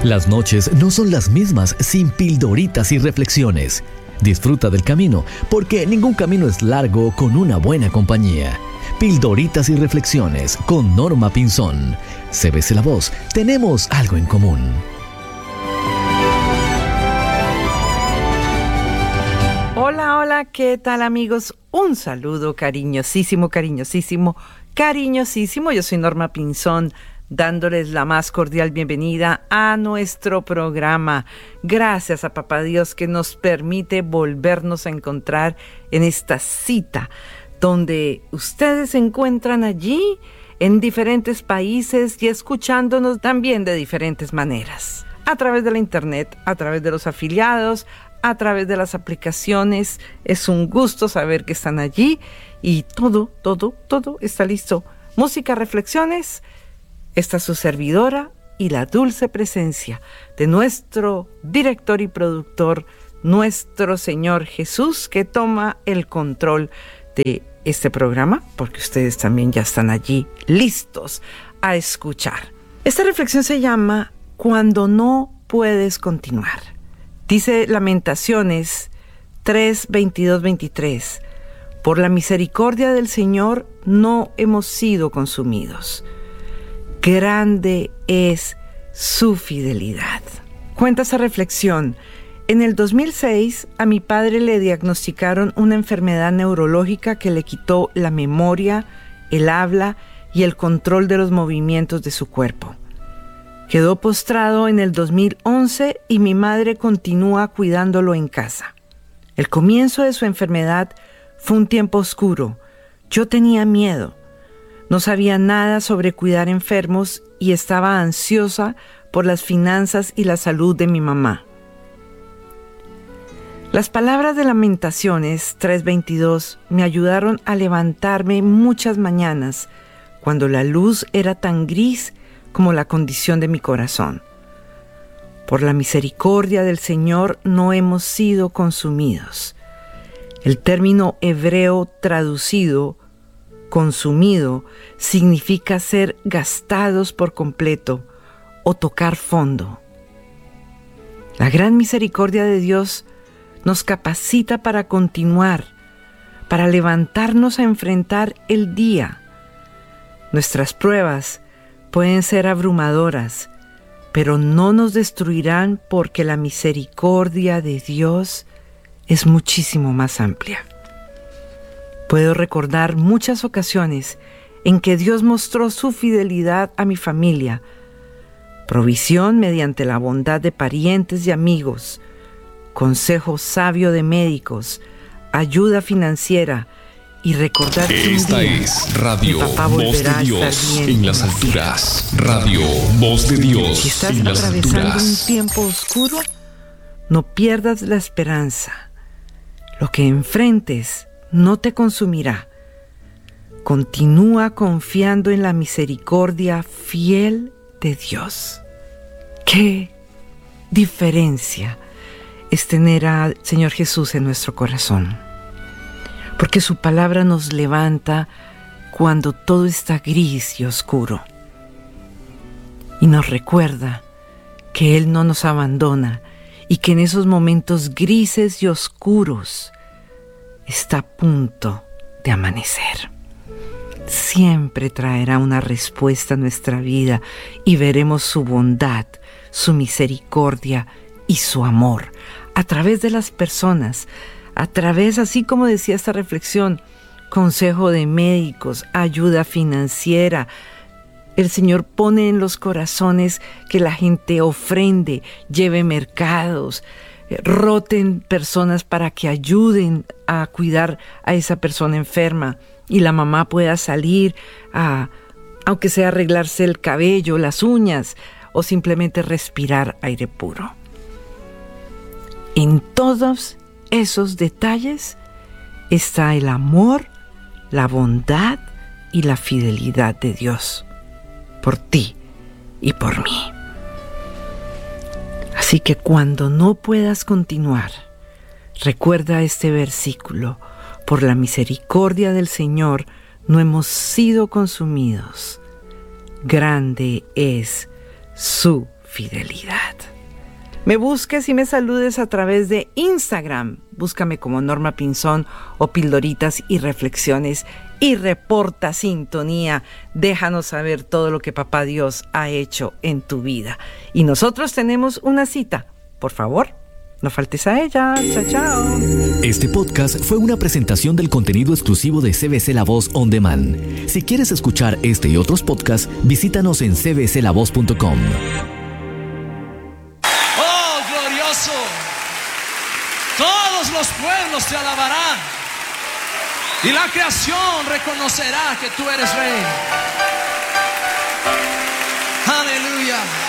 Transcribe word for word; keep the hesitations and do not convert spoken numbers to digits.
Las noches no son las mismas sin pildoritas y reflexiones. Disfruta del camino, porque ningún camino es largo con una buena compañía. Pildoritas y reflexiones con Norma Pinzón. C B C La Voz, tenemos algo en común. Hola, hola, ¿qué tal, amigos? Un saludo cariñosísimo, cariñosísimo, cariñosísimo. Yo soy Norma Pinzón, dándoles la más cordial bienvenida a nuestro programa. Gracias a Papá Dios que nos permite volvernos a encontrar en esta cita, donde ustedes se encuentran allí en diferentes países y escuchándonos también de diferentes maneras. A través de la internet, a través de los afiliados, a través de las aplicaciones. Es un gusto saber que están allí y todo, todo, todo está listo. Música, reflexiones. Esta es su servidora y la dulce presencia de nuestro director y productor, nuestro Señor Jesús, que toma el control de este programa, porque ustedes también ya están allí listos a escuchar. Esta reflexión se llama Cuando no puedes continuar. Dice Lamentaciones tres, veintidós, veintitrés. Por la misericordia del Señor no hemos sido consumidos. Grande es su fidelidad. Cuenta esa reflexión. En el dos mil seis, a mi padre le diagnosticaron una enfermedad neurológica que le quitó la memoria, el habla y el control de los movimientos de su cuerpo. Quedó postrado en el dos mil once y mi madre continúa cuidándolo en casa. El comienzo de su enfermedad fue un tiempo oscuro. Yo tenía miedo. No sabía nada sobre cuidar enfermos y estaba ansiosa por las finanzas y la salud de mi mamá. Las palabras de Lamentaciones tres veintidós me ayudaron a levantarme muchas mañanas cuando la luz era tan gris como la condición de mi corazón. Por la misericordia del Señor no hemos sido consumidos. El término hebreo traducido, consumido, significa ser gastados por completo o tocar fondo. La gran misericordia de Dios nos capacita para continuar, para levantarnos a enfrentar el día. Nuestras pruebas pueden ser abrumadoras, pero no nos destruirán porque la misericordia de Dios es muchísimo más amplia. Puedo recordar muchas ocasiones en que Dios mostró su fidelidad a mi familia, provisión mediante la bondad de parientes y amigos, consejo sabio de médicos, ayuda financiera y recordar que Esta un día es Radio mi papá Voz volverá de Dios a estar bien en las alturas. Radio Voz de Dios Si estás en las atravesando alturas. un tiempo oscuro, no pierdas la esperanza. Lo que enfrentes no te consumirá. Continúa confiando en la misericordia fiel de Dios. ¡Qué diferencia es tener al Señor Jesús en nuestro corazón! Porque su palabra nos levanta cuando todo está gris y oscuro. Y nos recuerda que Él no nos abandona y que en esos momentos grises y oscuros está a punto de amanecer. Siempre traerá una respuesta a nuestra vida y veremos su bondad, su misericordia y su amor a través de las personas, a través, así como decía esta reflexión, consejo de médicos, ayuda financiera. El Señor pone en los corazones que la gente ofrende, lleve mercados, roten personas para que ayuden a cuidar a esa persona enferma y la mamá pueda salir a, aunque sea arreglarse el cabello, las uñas o simplemente respirar aire puro. En todos esos detalles está el amor, la bondad y la fidelidad de Dios por ti y por mí. Así que cuando no puedas continuar, recuerda este versículo: por la misericordia del Señor no hemos sido consumidos. Grande es su fidelidad. Me busques y me saludes a través de Instagram. Búscame como Norma Pinzón o Pildoritas y Reflexiones y reporta sintonía. Déjanos saber todo lo que Papá Dios ha hecho en tu vida. Y nosotros tenemos una cita. Por favor, no faltes a ella. Chao, chao. Este podcast fue una presentación del contenido exclusivo de C B C La Voz On Demand. Si quieres escuchar este y otros podcasts, visítanos en c b c la voz punto com. Todos los pueblos te alabarán y la creación reconocerá que tú eres rey. Aleluya.